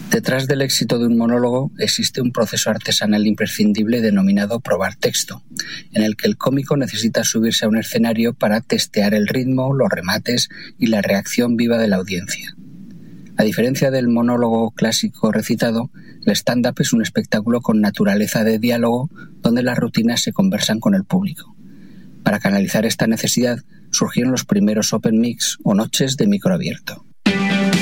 Detrás del éxito de un monólogo existe un proceso artesanal imprescindible denominado probar texto, en el que el cómico necesita subirse a un escenario para testear el ritmo, los remates y la reacción viva de la audiencia. A diferencia del monólogo clásico recitado, el stand-up es un espectáculo con naturaleza de diálogo donde las rutinas se conversan con el público. Para canalizar esta necesidad surgieron los primeros open mix o noches de micro abierto.